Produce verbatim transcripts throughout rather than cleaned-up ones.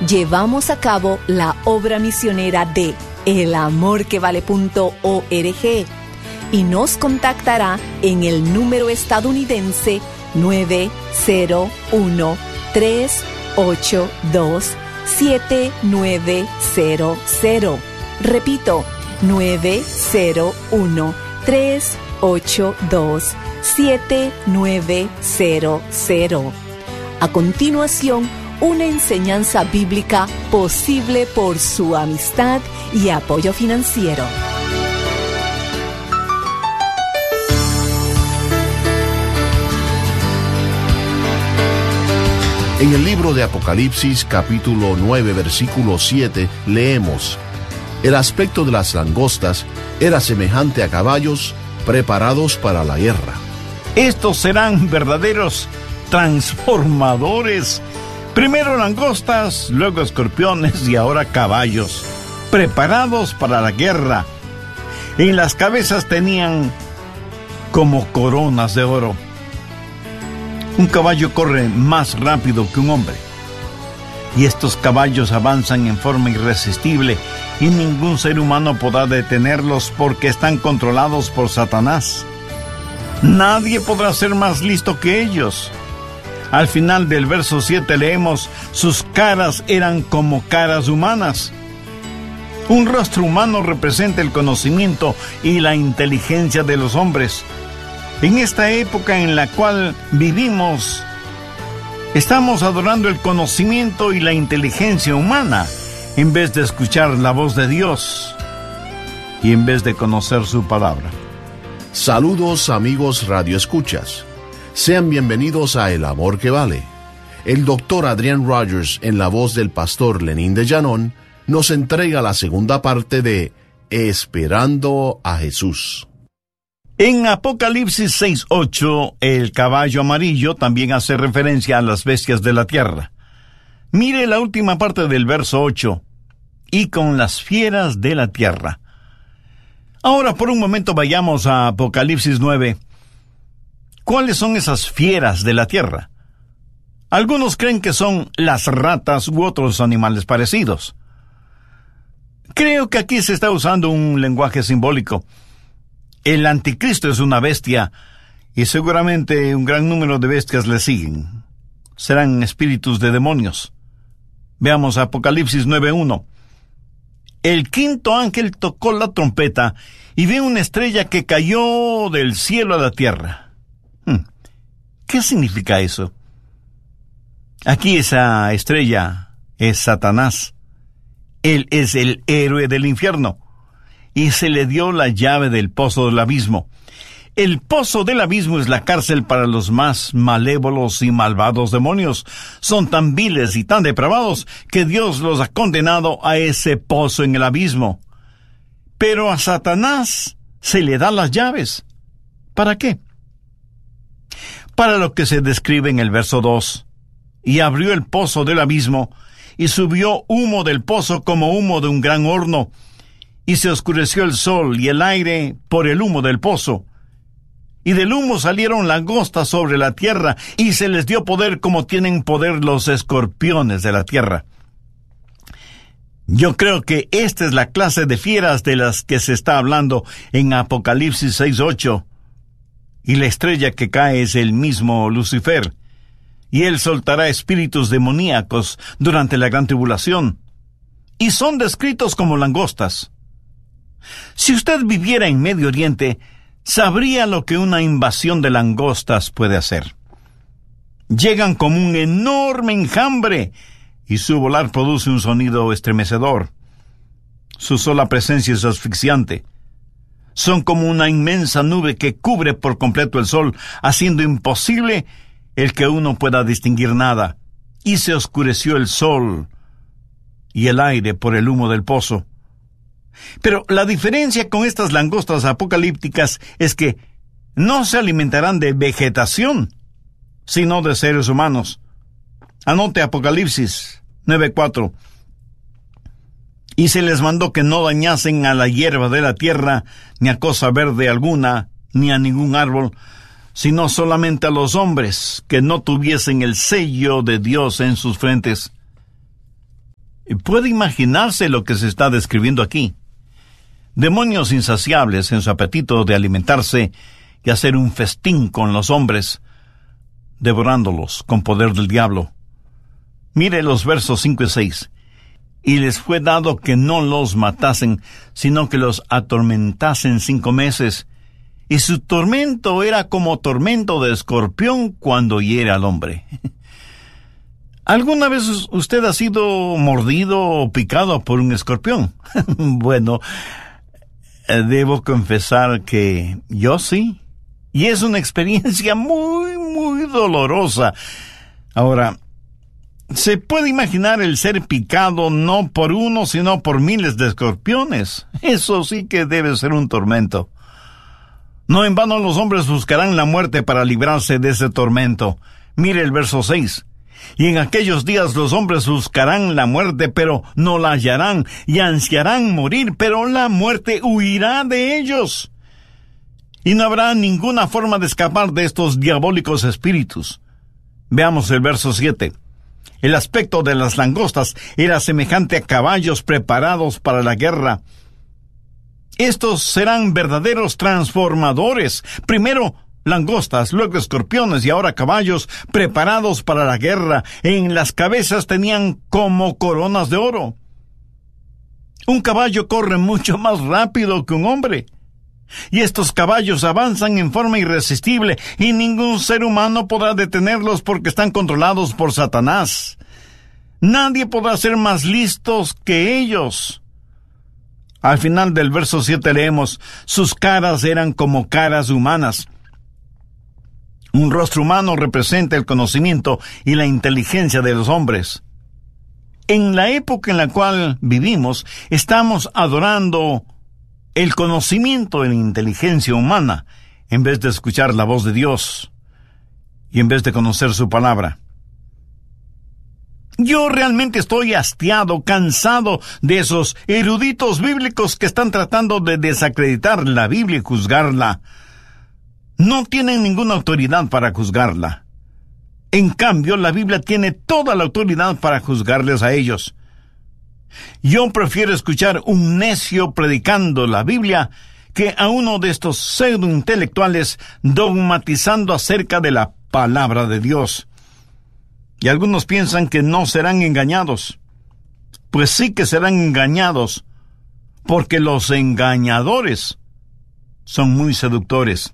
llevamos a cabo la obra misionera de el amor que vale punto org y nos contactará en el número estadounidense nueve cero uno, tres ocho dos, siete nueve cero cero. Repito, nueve cero uno, tres ocho dos, siete nueve cero cero. A continuación, una enseñanza bíblica posible por su amistad y apoyo financiero. En el libro de Apocalipsis, capítulo nueve, versículo siete, leemos: el aspecto de las langostas era semejante a caballos preparados para la guerra. Estos serán verdaderos transformadores. Primero langostas, luego escorpiones y ahora caballos, preparados para la guerra. En las cabezas tenían como coronas de oro. Un caballo corre más rápido que un hombre. Y estos caballos avanzan en forma irresistible y ningún ser humano podrá detenerlos porque están controlados por Satanás. Nadie podrá ser más listo que ellos. Al final del verso siete leemos: sus caras eran como caras humanas. Un rostro humano representa el conocimiento y la inteligencia de los hombres. En esta época en la cual vivimos, estamos adorando el conocimiento y la inteligencia humana en vez de escuchar la voz de Dios y en vez de conocer su palabra. Saludos, amigos radioescuchas. Sean bienvenidos a El Amor que Vale. El doctor Adrian Rogers, en la voz del pastor Lenín de Llanón, nos entrega la segunda parte de Esperando a Jesús. En Apocalipsis seis ocho, el caballo amarillo también hace referencia a las bestias de la tierra. Mire la última parte del verso ocho: y con las fieras de la tierra. Ahora por un momento vayamos a Apocalipsis nueve. ¿Cuáles son esas fieras de la tierra? Algunos creen que son las ratas u otros animales parecidos. Creo que aquí se está usando un lenguaje simbólico. El anticristo es una bestia, y seguramente un gran número de bestias le siguen. Serán espíritus de demonios. Veamos Apocalipsis nueve uno. El quinto ángel tocó la trompeta, y vi una estrella que cayó del cielo a la tierra. Hmm. ¿Qué significa eso? Aquí esa estrella es Satanás. Él es el héroe del infierno. Y se le dio la llave del pozo del abismo. El pozo del abismo es la cárcel para los más malévolos y malvados demonios. Son tan viles y tan depravados que Dios los ha condenado a ese pozo en el abismo. Pero a Satanás se le da las llaves. ¿Para qué? Para lo que se describe en el verso dos. Y abrió el pozo del abismo, y subió humo del pozo como humo de un gran horno, y se oscureció el sol y el aire por el humo del pozo. Y del humo salieron langostas sobre la tierra, y se les dio poder como tienen poder los escorpiones de la tierra. Yo creo que esta es la clase de fieras de las que se está hablando en Apocalipsis seis ocho. Y la estrella que cae es el mismo Lucifer, y él soltará espíritus demoníacos durante la gran tribulación, y son descritos como langostas. Si usted viviera en Medio Oriente, sabría lo que una invasión de langostas puede hacer. Llegan como un enorme enjambre, y su volar produce un sonido estremecedor. Su sola presencia es asfixiante. Son como una inmensa nube que cubre por completo el sol, haciendo imposible el que uno pueda distinguir nada. Y se oscureció el sol y el aire por el humo del pozo. Pero la diferencia con estas langostas apocalípticas es que no se alimentarán de vegetación, sino de seres humanos. Anote Apocalipsis nueve cuatro. Y se les mandó que no dañasen a la hierba de la tierra, ni a cosa verde alguna, ni a ningún árbol, sino solamente a los hombres que no tuviesen el sello de Dios en sus frentes. Puede imaginarse lo que se está describiendo aquí. Demonios insaciables en su apetito de alimentarse y hacer un festín con los hombres, devorándolos con poder del diablo. Mire los versos cinco y seis. Y les fue dado que no los matasen, sino que los atormentasen cinco meses. Y su tormento era como tormento de escorpión cuando hiere al hombre. ¿Alguna vez usted ha sido mordido o picado por un escorpión? Bueno, debo confesar que yo sí. Y es una experiencia muy, muy dolorosa. Ahora, ¿se puede imaginar el ser picado no por uno, sino por miles de escorpiones? Eso sí que debe ser un tormento. No en vano los hombres buscarán la muerte para librarse de ese tormento. Mire el verso seis. Y en aquellos días los hombres buscarán la muerte, pero no la hallarán, y ansiarán morir, pero la muerte huirá de ellos. Y no habrá ninguna forma de escapar de estos diabólicos espíritus. Veamos el verso siete. El aspecto de las langostas era semejante a caballos preparados para la guerra. Estos serán verdaderos transformadores. Primero langostas, luego escorpiones y ahora caballos preparados para la guerra. En las cabezas tenían como coronas de oro. Un caballo corre mucho más rápido que un hombre. Y estos caballos avanzan en forma irresistible y ningún ser humano podrá detenerlos porque están controlados por Satanás. Nadie podrá ser más listos que ellos. Al final del verso siete leemos, sus caras eran como caras humanas. Un rostro humano representa el conocimiento y la inteligencia de los hombres. En la época en la cual vivimos, estamos adorando el conocimiento y la inteligencia humana en vez de escuchar la voz de Dios y en vez de conocer su palabra. Yo realmente estoy hastiado, cansado de esos eruditos bíblicos que están tratando de desacreditar la Biblia y juzgarla. No tienen ninguna autoridad para juzgarla. En cambio, la Biblia tiene toda la autoridad para juzgarles a ellos. Yo prefiero escuchar un necio predicando la Biblia que a uno de estos pseudointelectuales dogmatizando acerca de la palabra de Dios. Y algunos piensan que no serán engañados. Pues sí que serán engañados, porque los engañadores son muy seductores.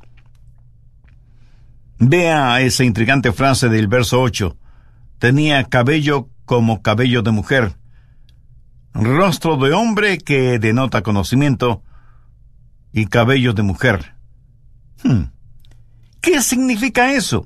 Vea esa intrigante frase del verso ocho. Tenía cabello como cabello de mujer, rostro de hombre que denota conocimiento, y cabello de mujer. Hmm. ¿Qué significa eso?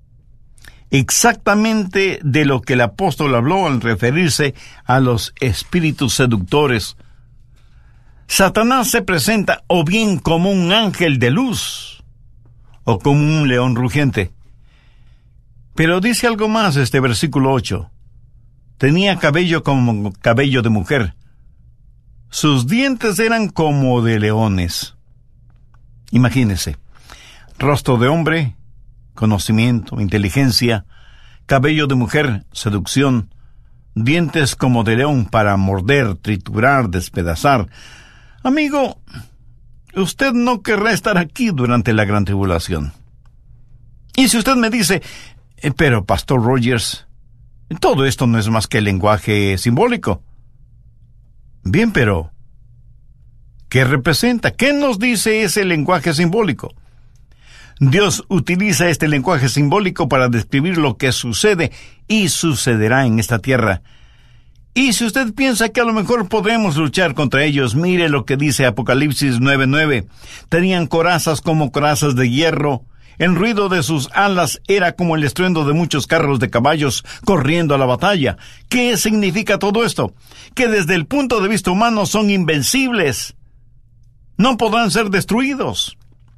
Exactamente de lo que el apóstol habló al referirse a los espíritus seductores. Satanás se presenta o bien como un ángel de luz, o como un león rugiente. Pero dice algo más este versículo ocho. Tenía cabello como cabello de mujer. Sus dientes eran como de leones. Imagínese, rostro de hombre, conocimiento, inteligencia, cabello de mujer, seducción, dientes como de león para morder, triturar, despedazar. Amigo, usted no querrá estar aquí durante la gran tribulación. Y si usted me dice, eh, pero Pastor Rogers, todo esto no es más que lenguaje simbólico. Bien, pero ¿qué representa? ¿Qué nos dice ese lenguaje simbólico? Dios utiliza este lenguaje simbólico para describir lo que sucede y sucederá en esta tierra. Y si usted piensa que a lo mejor podremos luchar contra ellos, mire lo que dice Apocalipsis nueve nueve. Tenían corazas como corazas de hierro. El ruido de sus alas era como el estruendo de muchos carros de caballos corriendo a la batalla. ¿Qué significa todo esto? Que desde el punto de vista humano son invencibles. No podrán ser destruidos.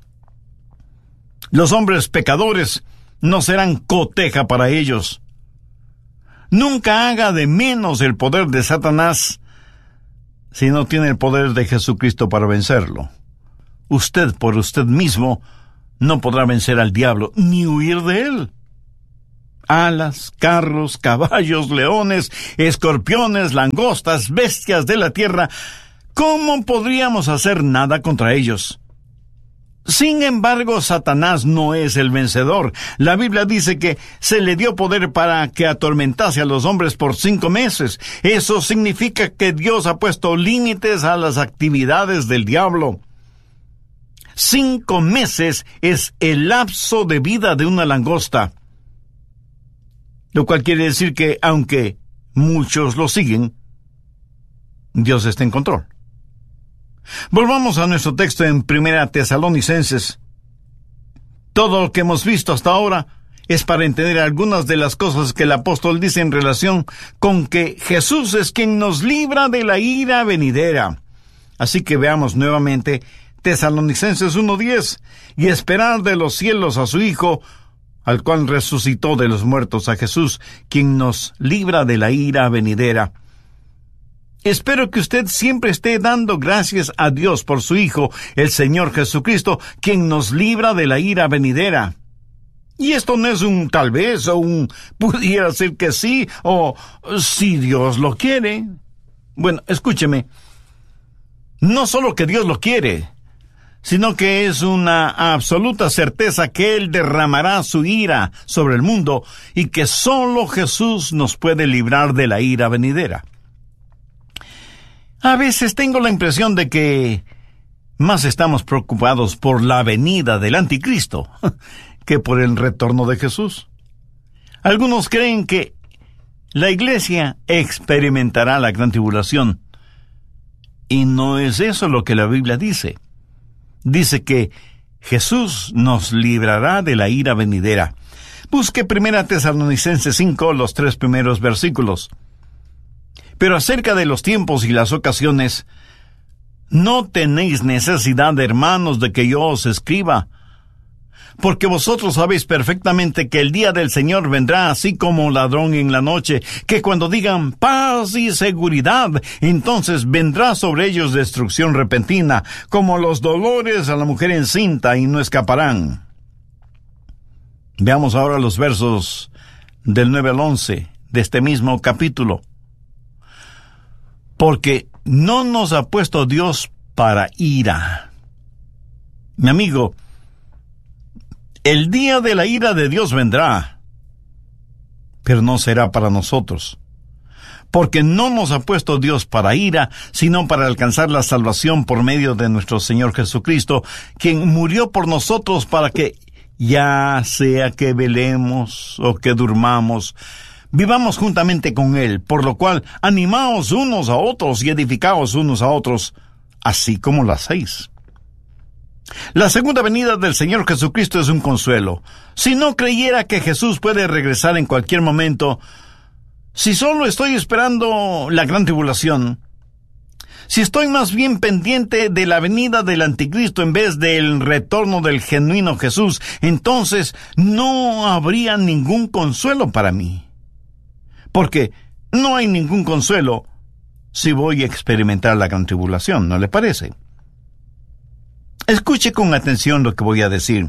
Los hombres pecadores no serán coteja para ellos. Nunca haga de menos el poder de Satanás si no tiene el poder de Jesucristo para vencerlo. Usted por usted mismo no podrá vencer al diablo ni huir de él. alas, carros, caballos, leones, escorpiones, langostas, bestias de la tierra, ¿cómo podríamos hacer nada contra ellos? Sin embargo, Satanás no es el vencedor. La Biblia dice que se le dio poder para que atormentase a los hombres por cinco meses. Eso significa que Dios ha puesto límites a las actividades del diablo. Cinco meses es el lapso de vida de una langosta. Lo cual quiere decir que, aunque muchos lo siguen, Dios está en control. Volvamos a nuestro texto en Primera Tesalonicenses. Todo lo que hemos visto hasta ahora es para entender algunas de las cosas que el apóstol dice en relación con que Jesús es quien nos libra de la ira venidera. Así que veamos nuevamente Tesalonicenses uno diez, y esperar de los cielos a su Hijo, al cual resucitó de los muertos, a Jesús, quien nos libra de la ira venidera. Espero que usted siempre esté dando gracias a Dios por su Hijo, el Señor Jesucristo, quien nos libra de la ira venidera. Y esto no es un tal vez, o un pudiera ser que sí, o si Dios lo quiere. Bueno, escúcheme. No solo que Dios lo quiere, sino que es una absoluta certeza que Él derramará su ira sobre el mundo y que solo Jesús nos puede librar de la ira venidera. A veces tengo la impresión de que más estamos preocupados por la venida del anticristo que por el retorno de Jesús. Algunos creen que la iglesia experimentará la gran tribulación, y no es eso lo que la Biblia dice. Dice que Jesús nos librará de la ira venidera. Busque Primera Tesalonicenses cinco, los tres primeros versículos. Pero acerca de los tiempos y las ocasiones, no tenéis necesidad, hermanos, de que yo os escriba, porque vosotros sabéis perfectamente que el día del Señor vendrá así como ladrón en la noche, que cuando digan paz y seguridad, entonces vendrá sobre ellos destrucción repentina, como los dolores a la mujer encinta, y no escaparán. Veamos ahora los versos del nueve al once de este mismo capítulo. Porque no nos ha puesto Dios para ira. Mi amigo, el día de la ira de Dios vendrá, pero no será para nosotros. Porque no nos ha puesto Dios para ira, sino para alcanzar la salvación por medio de nuestro Señor Jesucristo, quien murió por nosotros para que, ya sea que velemos o que durmamos, vivamos juntamente con Él, por lo cual animaos unos a otros y edificaos unos a otros, así como lo hacéis. La segunda venida del Señor Jesucristo es un consuelo. Si no creyera que Jesús puede regresar en cualquier momento, si solo estoy esperando la gran tribulación, si estoy más bien pendiente de la venida del anticristo en vez del retorno del genuino Jesús, entonces no habría ningún consuelo para mí. Porque no hay ningún consuelo si voy a experimentar la gran tribulación, ¿no le parece? Escuche con atención lo que voy a decir.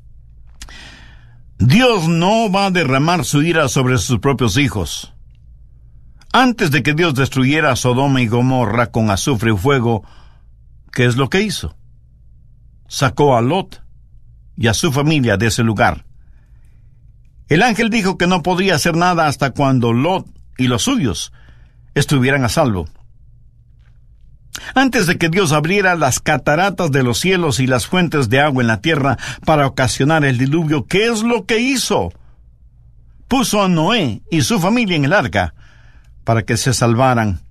Dios no va a derramar su ira sobre sus propios hijos. Antes de que Dios destruyera a Sodoma y Gomorra con azufre y fuego, ¿qué es lo que hizo? Sacó a Lot y a su familia de ese lugar. El ángel dijo que no podría hacer nada hasta cuando Lot y los suyos estuvieran a salvo. Antes de que Dios abriera las cataratas de los cielos y las fuentes de agua en la tierra para ocasionar el diluvio, ¿qué es lo que hizo? Puso a Noé y su familia en el arca para que se salvaran.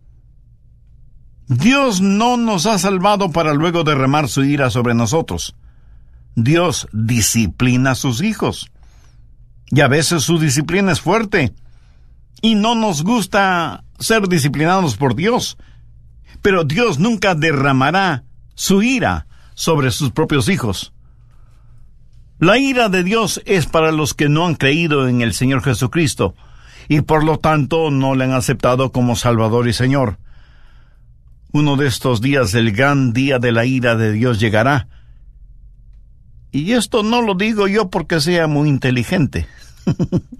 Dios no nos ha salvado para luego derramar su ira sobre nosotros. Dios disciplina a sus hijos. Y a veces su disciplina es fuerte. Y no nos gusta ser disciplinados por Dios. Pero Dios nunca derramará su ira sobre sus propios hijos. La ira de Dios es para los que no han creído en el Señor Jesucristo y por lo tanto no le han aceptado como Salvador y Señor. Uno de estos días, el gran día de la ira de Dios llegará. Y esto no lo digo yo porque sea muy inteligente.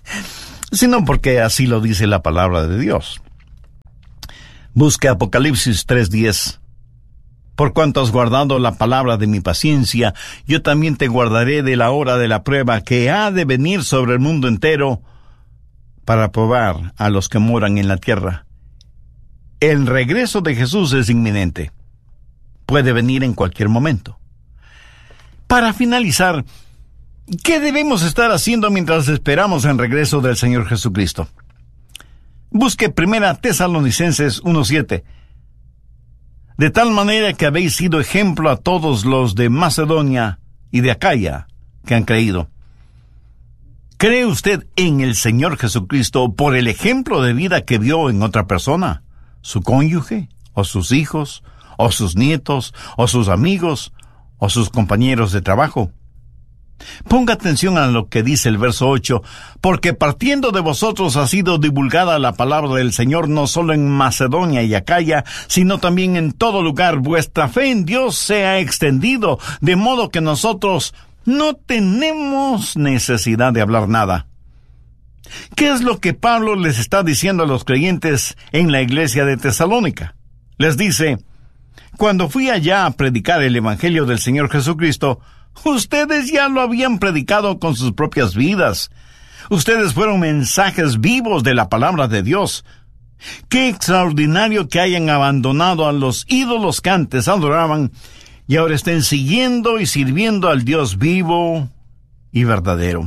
sino porque así lo dice la palabra de Dios. Busque Apocalipsis tres diez. Por cuanto has guardado la palabra de mi paciencia, yo también te guardaré de la hora de la prueba que ha de venir sobre el mundo entero para probar a los que moran en la tierra. El regreso de Jesús es inminente. Puede venir en cualquier momento. Para finalizar, ¿qué debemos estar haciendo mientras esperamos el regreso del Señor Jesucristo? Busque Primera Tesalonicenses uno siete. De tal manera que habéis sido ejemplo a todos los de Macedonia y de Acaya que han creído. ¿Cree usted en el Señor Jesucristo por el ejemplo de vida que vio en otra persona? ¿Su cónyuge? ¿O sus hijos? ¿O sus nietos? ¿O sus amigos? ¿O sus compañeros de trabajo? Ponga atención a lo que dice el verso ocho, porque partiendo de vosotros ha sido divulgada la palabra del Señor no solo en Macedonia y Acaya, sino también en todo lugar. Vuestra fe en Dios se ha extendido, de modo que nosotros no tenemos necesidad de hablar nada. ¿Qué es lo que Pablo les está diciendo a los creyentes en la iglesia de Tesalónica? Les dice: cuando fui allá a predicar el Evangelio del Señor Jesucristo, ustedes ya lo habían predicado con sus propias vidas. Ustedes fueron mensajes vivos de la palabra de Dios. Qué extraordinario que hayan abandonado a los ídolos que antes adoraban y ahora estén siguiendo y sirviendo al Dios vivo y verdadero.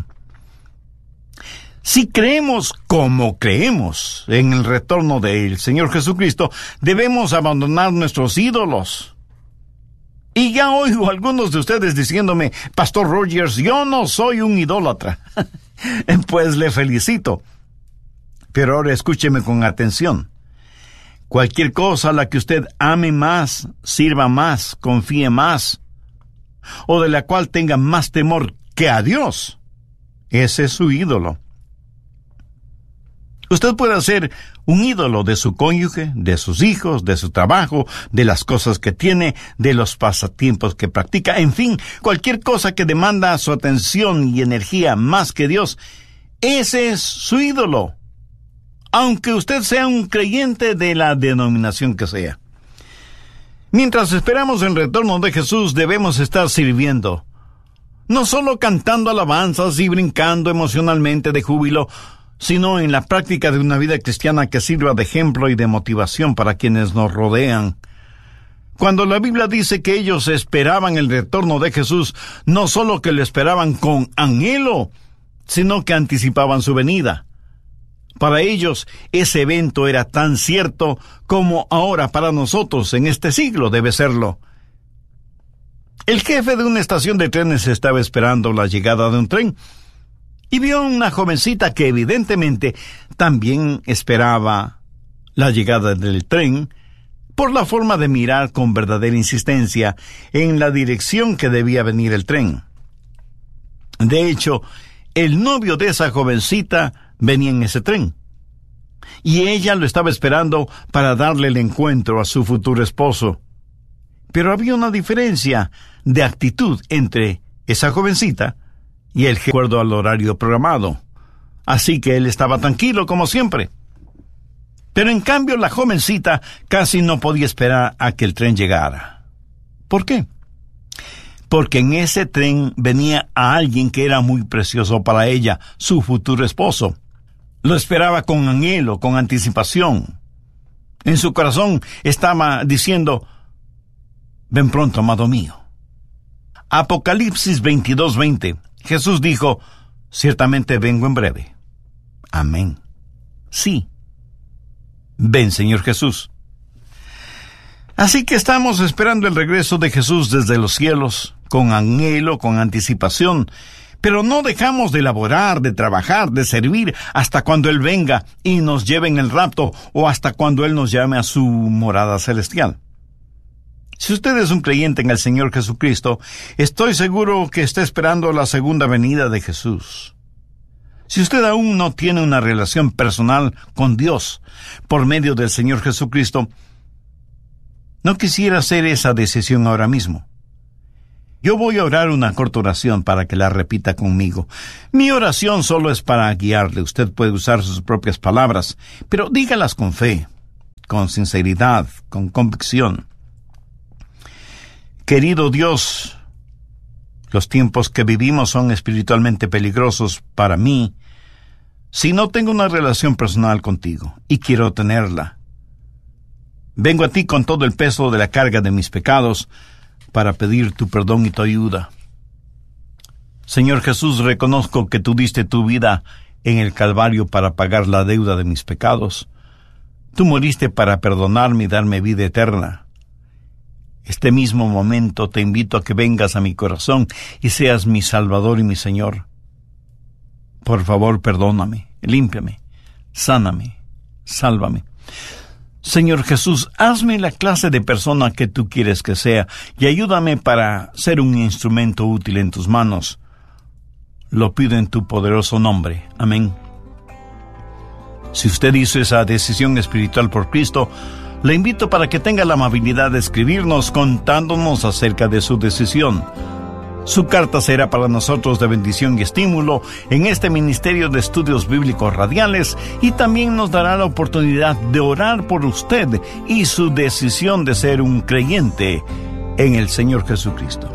Si creemos como creemos en el retorno del Señor Jesucristo, debemos abandonar nuestros ídolos. Y ya oigo a algunos de ustedes diciéndome: Pastor Rogers, yo no soy un idólatra. Pues le felicito. Pero ahora escúcheme con atención. Cualquier cosa a la que usted ame más, sirva más, confíe más, o de la cual tenga más temor que a Dios, ese es su ídolo. Usted puede hacer un ídolo de su cónyuge, de sus hijos, de su trabajo, de las cosas que tiene, de los pasatiempos que practica, en fin, cualquier cosa que demanda su atención y energía más que Dios. Ese es su ídolo, aunque usted sea un creyente de la denominación que sea. Mientras esperamos el retorno de Jesús, debemos estar sirviendo, no solo cantando alabanzas y brincando emocionalmente de júbilo, sino en la práctica de una vida cristiana que sirva de ejemplo y de motivación para quienes nos rodean. Cuando la Biblia dice que ellos esperaban el retorno de Jesús, no solo que lo esperaban con anhelo, sino que anticipaban su venida. Para ellos, ese evento era tan cierto como ahora para nosotros en este siglo debe serlo. El jefe de una estación de trenes estaba esperando la llegada de un tren, y vio a una jovencita que evidentemente también esperaba la llegada del tren por la forma de mirar con verdadera insistencia en la dirección que debía venir el tren. De hecho, el novio de esa jovencita venía en ese tren, y ella lo estaba esperando para darle el encuentro a su futuro esposo. Pero había una diferencia de actitud entre esa jovencita y el de acuerdo al horario programado. Así que él estaba tranquilo como siempre. Pero en cambio la jovencita casi no podía esperar a que el tren llegara. ¿Por qué? Porque en ese tren venía a alguien que era muy precioso para ella, su futuro esposo. Lo esperaba con anhelo, con anticipación. En su corazón estaba diciendo: ven pronto, amado mío. Apocalipsis veintidós veinte. Jesús dijo: ciertamente vengo en breve. Amén. Sí. Ven, Señor Jesús. Así que estamos esperando el regreso de Jesús desde los cielos, con anhelo, con anticipación, pero no dejamos de laborar, de trabajar, de servir, hasta cuando Él venga y nos lleve en el rapto, o hasta cuando Él nos llame a su morada celestial. Si usted es un creyente en el Señor Jesucristo, estoy seguro que está esperando la segunda venida de Jesús. Si usted aún no tiene una relación personal con Dios por medio del Señor Jesucristo, no quisiera hacer esa decisión ahora mismo. Yo voy a orar una corta oración para que la repita conmigo. Mi oración solo es para guiarle. Usted puede usar sus propias palabras, pero dígalas con fe, con sinceridad, con convicción. Querido Dios, los tiempos que vivimos son espiritualmente peligrosos para mí si no tengo una relación personal contigo, y quiero tenerla. Vengo a ti con todo el peso de la carga de mis pecados para pedir tu perdón y tu ayuda. Señor Jesús, reconozco que tú diste tu vida en el Calvario para pagar la deuda de mis pecados. Tú moriste para perdonarme y darme vida eterna. Este mismo momento te invito a que vengas a mi corazón y seas mi Salvador y mi Señor. Por favor, perdóname, límpiame, sáname, sálvame. Señor Jesús, hazme la clase de persona que tú quieres que sea y ayúdame para ser un instrumento útil en tus manos. Lo pido en tu poderoso nombre. Amén. Si usted hizo esa decisión espiritual por Cristo, le invito para que tenga la amabilidad de escribirnos contándonos acerca de su decisión. Su carta será para nosotros de bendición y estímulo en este Ministerio de Estudios Bíblicos Radiales, y también nos dará la oportunidad de orar por usted y su decisión de ser un creyente en el Señor Jesucristo.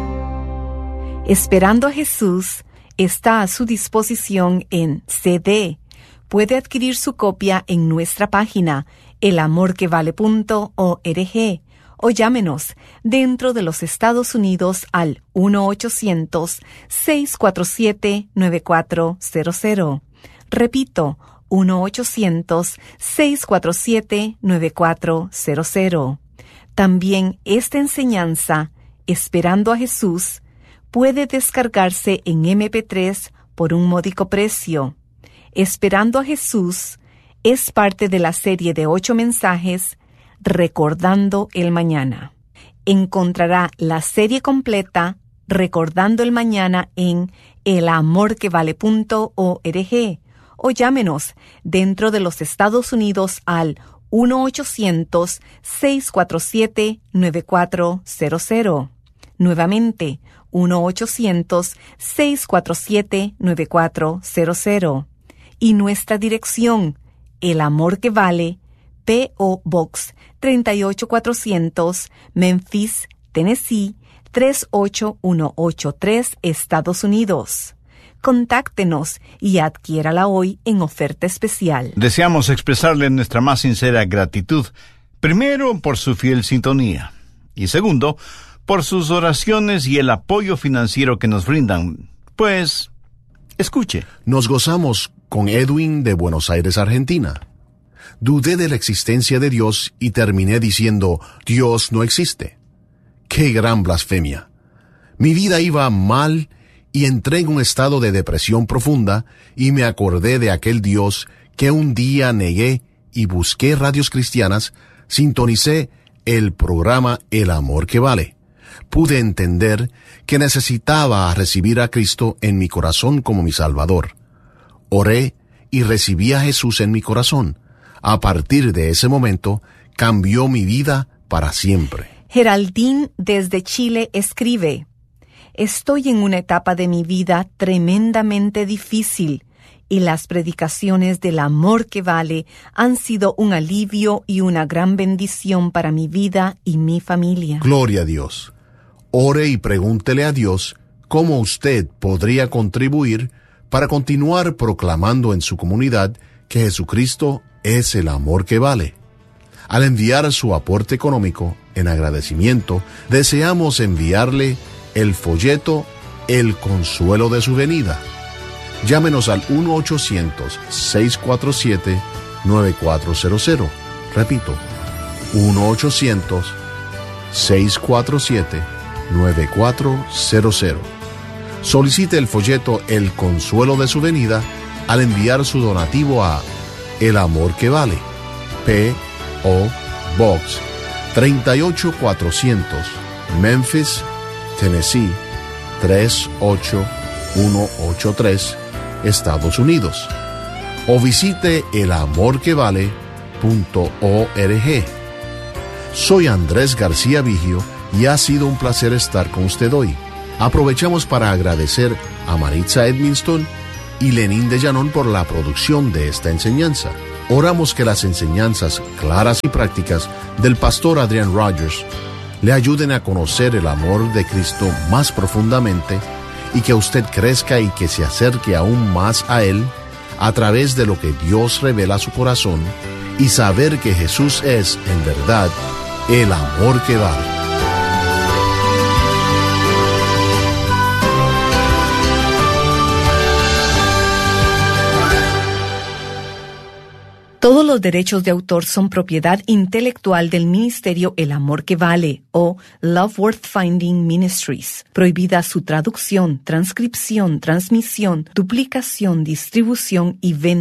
Esperando a Jesús está a su disposición en C D. Puede adquirir su copia en nuestra página el amor que vale punto org, o llámenos dentro de los Estados Unidos al uno ochocientos, seis cuatro siete, nueve cuatro cero cero. Repito, uno ochocientos, seis cuatro siete, nueve cuatro cero cero. También esta enseñanza, Esperando a Jesús, puede descargarse en eme pe tres por un módico precio. Esperando a Jesús es parte de la serie de ocho mensajes Recordando el Mañana. Encontrará la serie completa Recordando el Mañana en el amor que vale punto org, o llámenos dentro de los Estados Unidos al uno ochocientos, seis cuatro siete, nueve cuatro cero cero. Nuevamente, uno ochocientos, seis cuatro siete, nueve cuatro cero cero. Y nuestra dirección, El Amor que Vale, P O Box tres ocho cuatrocientos, Memphis, Tennessee tres ocho uno ocho tres, Estados Unidos. Contáctenos y adquiérala hoy en oferta especial. Deseamos expresarle nuestra más sincera gratitud, primero por su fiel sintonía, y segundo, por sus oraciones y el apoyo financiero que nos brindan. Pues, escuche. Nos gozamos con Edwin de Buenos Aires, Argentina. Dudé de la existencia de Dios y terminé diciendo, Dios no existe. ¡Qué gran blasfemia! Mi vida iba mal y entré en un estado de depresión profunda y me acordé de aquel Dios que un día negué y busqué radios cristianas, sintonicé el programa El Amor que Vale. Pude entender que necesitaba recibir a Cristo en mi corazón como mi Salvador. Oré y recibí a Jesús en mi corazón. A partir de ese momento, cambió mi vida para siempre. Geraldine desde Chile escribe: Estoy en una etapa de mi vida tremendamente difícil y las predicaciones del amor que vale han sido un alivio y una gran bendición para mi vida y mi familia. Gloria a Dios. Ore y pregúntele a Dios cómo usted podría contribuir para continuar proclamando en su comunidad que Jesucristo es el amor que vale. Al enviar su aporte económico, en agradecimiento, deseamos enviarle el folleto El Consuelo de su Venida. Llámenos al uno ochocientos, seis cuatro siete, nueve cuatro cero cero. Repito, uno ochocientos, seis cuatro siete, nueve cuatro cero cero. Solicite el folleto El Consuelo de su Venida al enviar su donativo a El Amor que Vale, P O Box tres ocho cuatrocientos, Memphis, Tennessee tres ocho uno ocho tres, Estados Unidos. O visite el amor que vale punto org. Soy Andrés García Vigio y ha sido un placer estar con usted hoy. Aprovechamos para agradecer a Maritza Edmiston y Lenín de Llanón por la producción de esta enseñanza. Oramos que las enseñanzas claras y prácticas del pastor Adrian Rogers le ayuden a conocer el amor de Cristo más profundamente y que usted crezca y que se acerque aún más a Él a través de lo que Dios revela a su corazón y saber que Jesús es, en verdad, el amor que vale. Todos los derechos de autor son propiedad intelectual del Ministerio El Amor que Vale o Love Worth Finding Ministries. Prohibida su traducción, transcripción, transmisión, duplicación, distribución y venta.